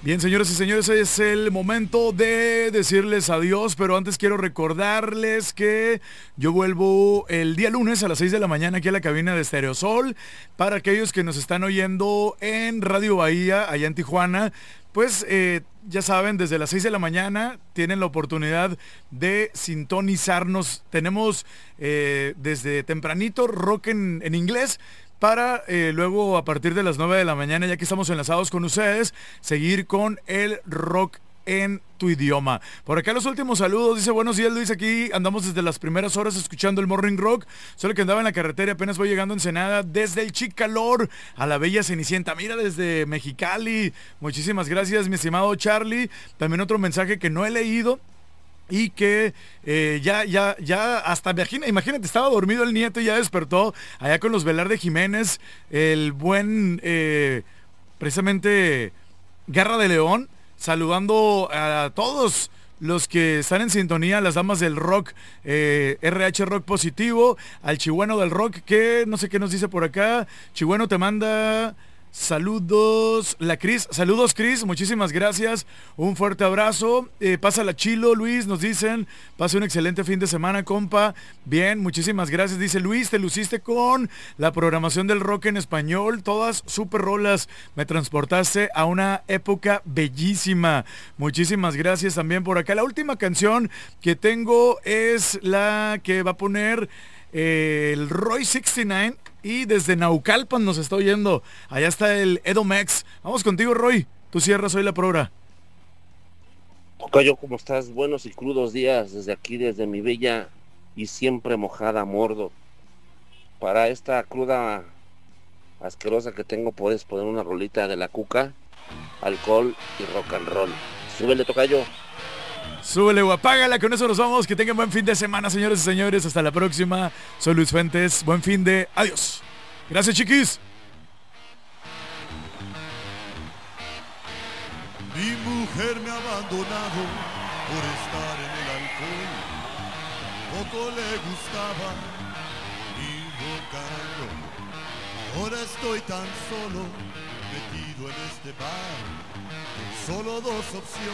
Bien, señoras y señores, es el momento de decirles adiós, pero antes quiero recordarles que yo vuelvo el día lunes a las 6 de la mañana aquí a la cabina de Stereosol. Para aquellos que nos están oyendo en Radio Bahía, allá en Tijuana, pues ya saben, desde las 6 de la mañana tienen la oportunidad de sintonizarnos. Tenemos desde tempranito rock en inglés, para luego a partir de las 9 de la mañana, ya que estamos enlazados con ustedes, seguir con el rock en tu idioma. Por acá los últimos saludos, dice buenos días Luis, aquí andamos desde las primeras horas escuchando el Morning Rock, solo que andaba en la carretera, apenas voy llegando a Ensenada, desde el Chicalor a la Bella Cenicienta, mira desde Mexicali, muchísimas gracias mi estimado Charlie, también otro mensaje que no he leído, y que ya hasta imagínate, estaba dormido el nieto y ya despertó allá con los Velarde Jiménez, el buen precisamente Garra de León, saludando a todos los que están en sintonía, las damas del rock, RH Rock Positivo, al Chihuano del Rock, que no sé qué nos dice por acá. Chihuano te manda saludos, la Cris, saludos Cris, muchísimas gracias, un fuerte abrazo, pásala chilo Luis, nos dicen, pase un excelente fin de semana compa, bien, muchísimas gracias, dice Luis, te luciste con la programación del rock en español, todas super rolas, me transportaste a una época bellísima, muchísimas gracias también por acá. La última canción que tengo es la que va a poner el Roy 69, y desde Naucalpan nos está oyendo. Allá está el Edomex. Vamos contigo, Roy. Tú cierras hoy la programa. Tocayo, ¿cómo estás? Buenos y crudos días desde aquí, desde mi bella y siempre mojada Mordor. Para esta cruda asquerosa que tengo, puedes poner una rolita de La Cuca, alcohol y rock and roll. Súbele, Tocayo. Súbele o apágala, con eso nos vamos. Que tengan buen fin de semana, señores y señores. Hasta la próxima. Soy Luis Fuentes. Buen fin de... Adiós. Gracias, chiquis. Mi mujer me ha abandonado por estar en el alcohol. Poco le gustaba mi rock and roll. Ahora estoy tan solo, metido en este bar. Solo dos opciones.